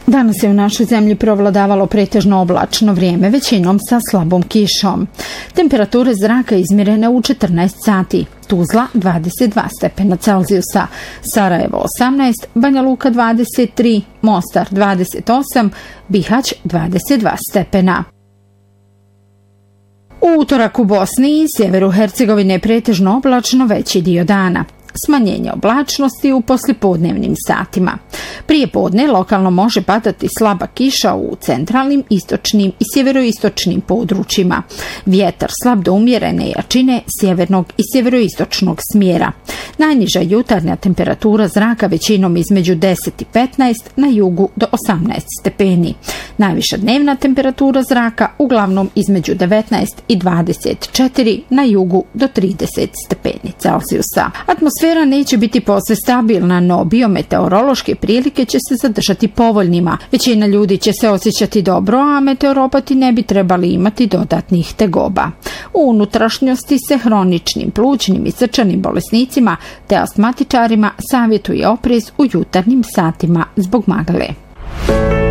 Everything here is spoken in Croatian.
Danas je u našoj zemlji preovladavalo pretežno oblačno vrijeme, većinom sa slabom kišom. Temperature zraka izmjerene u 14 sati. Tuzla 22 stepena Celzijusa, Sarajevo 18, Banja Luka 23, Mostar 28, Bihać 22 stepena. U utorak u Bosni i sjeveru Hercegovine je pretežno oblačno veći dio dana. Smanjenje oblačnosti u poslijepodnevnim satima. Prije podne lokalno može padati slaba kiša u centralnim, istočnim i sjeveroistočnim područjima. Vjetar slab do umjerene jačine sjevernog i sjeveroistočnog smjera. Najniža jutarnja temperatura zraka većinom između 10 i 15, na jugu do 18 stepeni. Najviša dnevna temperatura zraka uglavnom između 19 i 24, na jugu do 30 stepeni Celzijusa. Atmosfera neće biti posve stabilna, no biometeorološke prilike će se zadržati povoljnima. Većina ljudi će se osjećati dobro, a meteoropati ne bi trebali imati dodatnih tegoba. U unutrašnjosti se hroničnim, plućnim i srčanim bolesnicima te astmatičarima savjetuje oprez u jutarnjim satima zbog magle.